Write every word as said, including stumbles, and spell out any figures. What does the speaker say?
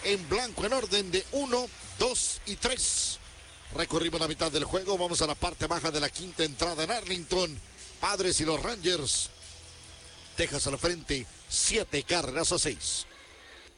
en blanco en orden de uno, dos y tres. Recorrimos la mitad del juego, vamos a la parte baja de la quinta entrada en Arlington. Padres y los Rangers. Texas al frente, siete carreras a seis.